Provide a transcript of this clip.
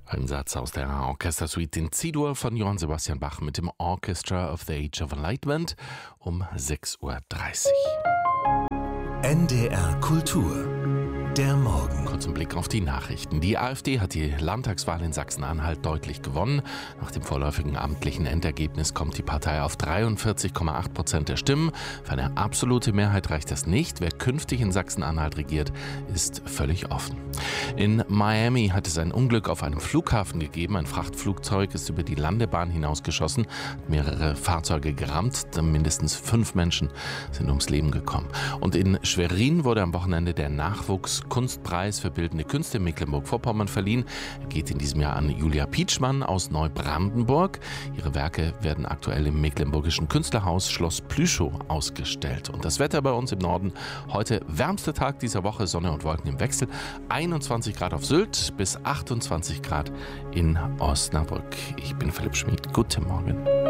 Ein Satz aus der Orchestersuite in C-Dur von Johann Sebastian Bach mit dem Orchestra of the Age of Enlightenment um 6:30 Uhr. NDR Kultur. Der Morgen. Kurzen Blick auf die Nachrichten. Die AfD hat die Landtagswahl in Sachsen-Anhalt deutlich gewonnen. Nach dem vorläufigen amtlichen Endergebnis kommt die Partei auf 43,8% der Stimmen. Für eine absolute Mehrheit reicht das nicht. Wer künftig in Sachsen-Anhalt regiert, ist völlig offen. In Miami hat es ein Unglück auf einem Flughafen gegeben. Ein Frachtflugzeug ist über die Landebahn hinausgeschossen, hat mehrere Fahrzeuge gerammt. Mindestens 5 Menschen sind ums Leben gekommen. Und in Schwerin wurde am Wochenende der Nachwuchskunstpreis für bildende Künste in Mecklenburg-Vorpommern verliehen. Er geht in diesem Jahr an Julia Pietschmann aus Neubrandenburg. Ihre Werke werden aktuell im mecklenburgischen Künstlerhaus Schloss Plüschow ausgestellt. Und das Wetter bei uns im Norden: heute wärmster Tag dieser Woche, Sonne und Wolken im Wechsel. 21 Grad auf Sylt bis 28 Grad in Osnabrück. Ich bin Philipp Schmid. Guten Morgen.